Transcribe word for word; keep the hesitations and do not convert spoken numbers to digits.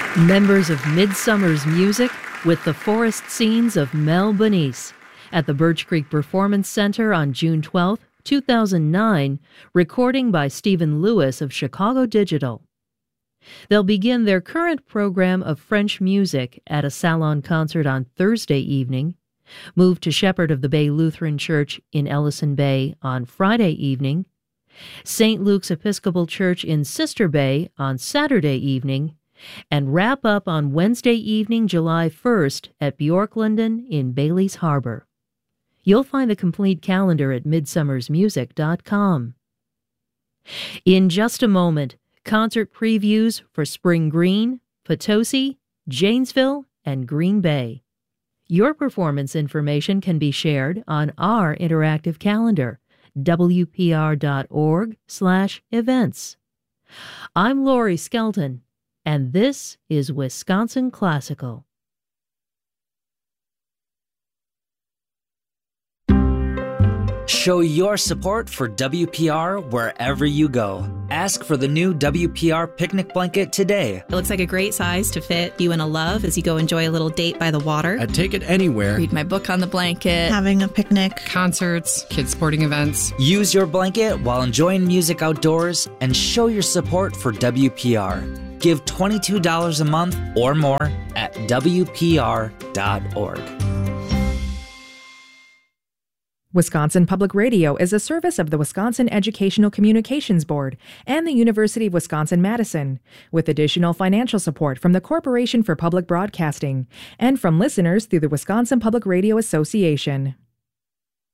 Members of Midsummer's Music with the forest scenes of Mel Benice at the Birch Creek Performance Center on June twelfth, two thousand nine, recording by Stephen Lewis of Chicago Digital. They'll begin their current program of French music at a salon concert on Thursday evening, move to Shepherd of the Bay Lutheran Church in Ellison Bay on Friday evening, Saint Luke's Episcopal Church in Sister Bay on Saturday evening, and wrap up on Wednesday evening, July first at Bjorklanden in Bailey's Harbor. You'll find the complete calendar at midsummersmusic dot com. In just a moment, concert previews for Spring Green, Potosi, Janesville, and Green Bay. Your performance information can be shared on our interactive calendar, w p r dot org slash events. I'm Lori Skelton, and this is Wisconsin Classical. Show your support for W P R wherever you go. Ask for the new W P R picnic blanket today. It looks like a great size to fit you and a love as you go enjoy a little date by the water. I'd take it anywhere. Read my book on the blanket. Having a picnic. Concerts, kids sporting events. Use your blanket while enjoying music outdoors and show your support for W P R. Give twenty-two dollars a month or more at w p r dot org. Wisconsin Public Radio is a service of the Wisconsin Educational Communications Board and the University of Wisconsin-Madison, with additional financial support from the Corporation for Public Broadcasting and from listeners through the Wisconsin Public Radio Association.